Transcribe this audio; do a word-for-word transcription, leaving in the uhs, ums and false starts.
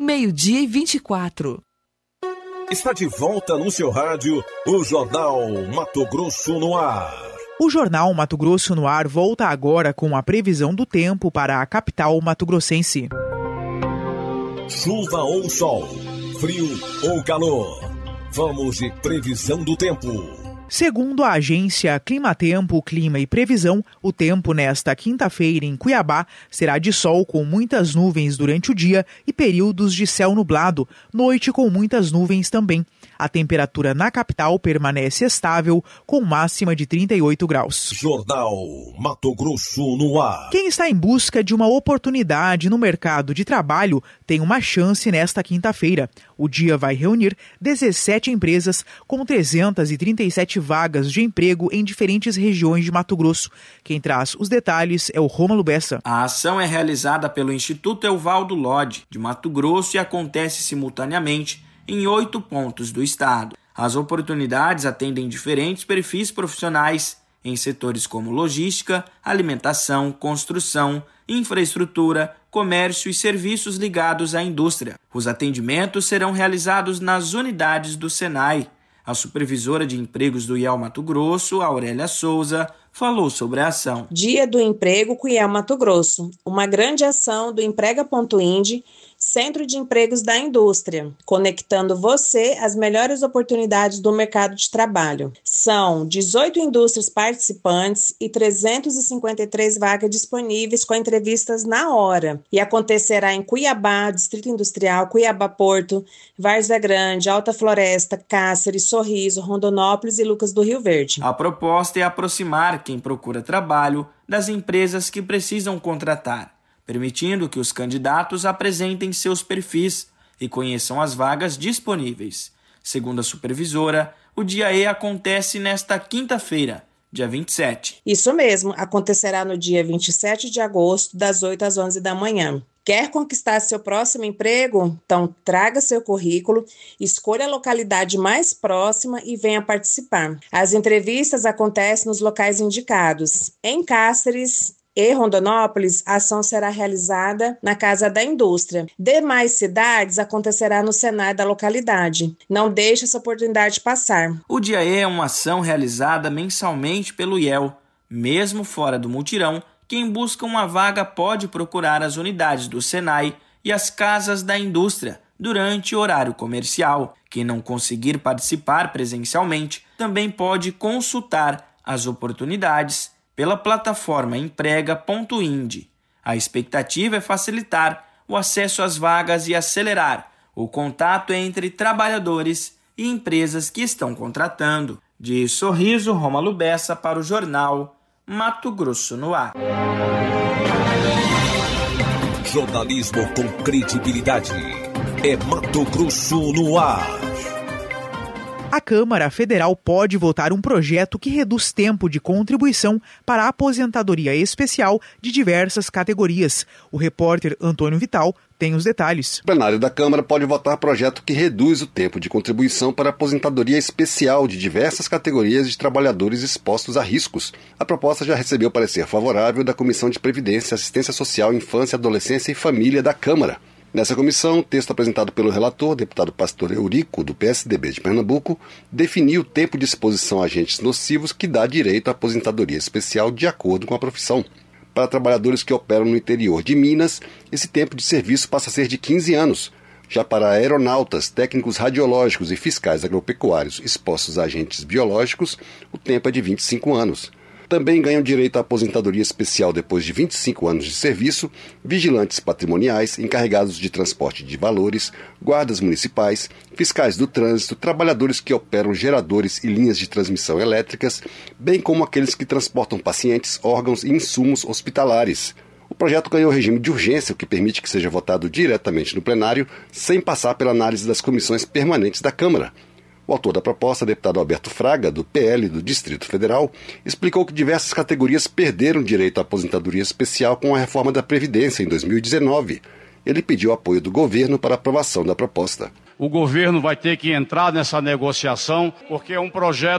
meio-dia e vinte e quatro. Está de volta no seu rádio o Jornal Mato Grosso no ar. O Jornal Mato Grosso no ar volta agora com a previsão do tempo para a capital mato-grossense. Chuva ou sol, frio ou calor. Vamos de previsão do tempo. Segundo a agência Climatempo, Clima e Previsão, o tempo nesta quinta-feira em Cuiabá será de sol com muitas nuvens durante o dia e períodos de céu nublado, noite com muitas nuvens também. A temperatura na capital permanece estável, com máxima de trinta e oito graus. Jornal Mato Grosso no ar. Quem está em busca de uma oportunidade no mercado de trabalho tem uma chance nesta quinta-feira. O dia vai reunir dezessete empresas com trezentas e trinta e sete vagas de emprego em diferentes regiões de Mato Grosso. Quem traz os detalhes é o Rômulo Bessa. A ação é realizada pelo Instituto Evaldo Lodge, de Mato Grosso, e acontece simultaneamente em oito pontos do estado. As oportunidades atendem diferentes perfis profissionais em setores como logística, alimentação, construção, infraestrutura, comércio e serviços ligados à indústria. Os atendimentos serão realizados nas unidades do Senai. A supervisora de empregos do I E L Mato Grosso, Aurélia Souza, falou sobre a ação. Dia do Emprego com I E L Mato Grosso, uma grande ação do Emprega ponto ind, Centro de Empregos da Indústria, conectando você às melhores oportunidades do mercado de trabalho. São dezoito indústrias participantes e trezentas e cinquenta e três vagas disponíveis com entrevistas na hora. E acontecerá em Cuiabá, Distrito Industrial, Cuiabá Porto, Várzea Grande, Alta Floresta, Cáceres, Sorriso, Rondonópolis e Lucas do Rio Verde. A proposta é aproximar quem procura trabalho das empresas que precisam contratar, permitindo que os candidatos apresentem seus perfis e conheçam as vagas disponíveis. Segundo a supervisora, o Dia E acontece nesta quinta-feira, dia vinte e sete. Isso mesmo, acontecerá no dia vinte e sete de agosto, das oito às onze da manhã. Quer conquistar seu próximo emprego? Então traga seu currículo, escolha a localidade mais próxima e venha participar. As entrevistas acontecem nos locais indicados. Em Cáceres e Rondonópolis, a ação será realizada na Casa da Indústria. Demais cidades acontecerá no Senai da localidade. Não deixe essa oportunidade passar. O Dia E é uma ação realizada mensalmente pelo I E L. Mesmo fora do mutirão, quem busca uma vaga pode procurar as unidades do Senai e as casas da indústria durante o horário comercial. Quem não conseguir participar presencialmente também pode consultar as oportunidades pela plataforma emprega ponto ind. A expectativa é facilitar o acesso às vagas e acelerar o contato entre trabalhadores e empresas que estão contratando. De Sorriso, Rômulo Bessa para o Jornal Mato Grosso no ar. Jornalismo com credibilidade. É Mato Grosso no ar. A Câmara Federal pode votar um projeto que reduz tempo de contribuição para a aposentadoria especial de diversas categorias. O repórter Antônio Vital tem os detalhes. O plenário da Câmara pode votar projeto que reduz o tempo de contribuição para a aposentadoria especial de diversas categorias de trabalhadores expostos a riscos. A proposta já recebeu parecer favorável da Comissão de Previdência, Assistência Social, Infância, Adolescência e Família da Câmara. Nessa comissão, o texto apresentado pelo relator, deputado Pastor Eurico, do P S D B de Pernambuco, definiu o tempo de exposição a agentes nocivos que dá direito à aposentadoria especial de acordo com a profissão. Para trabalhadores que operam no interior de Minas, esse tempo de serviço passa a ser de quinze anos. Já para aeronautas, técnicos radiológicos e fiscais agropecuários expostos a agentes biológicos, o tempo é de vinte e cinco anos. Também ganham direito à aposentadoria especial depois de vinte e cinco anos de serviço, vigilantes patrimoniais, encarregados de transporte de valores, guardas municipais, fiscais do trânsito, trabalhadores que operam geradores e linhas de transmissão elétricas, bem como aqueles que transportam pacientes, órgãos e insumos hospitalares. O projeto ganhou regime de urgência, o que permite que seja votado diretamente no plenário, sem passar pela análise das comissões permanentes da Câmara. O autor da proposta, deputado Alberto Fraga, do P L do Distrito Federal, explicou que diversas categorias perderam direito à aposentadoria especial com a reforma da Previdência em dois mil e dezenove. Ele pediu apoio do governo para a aprovação da proposta. O governo vai ter que entrar nessa negociação, porque é um projeto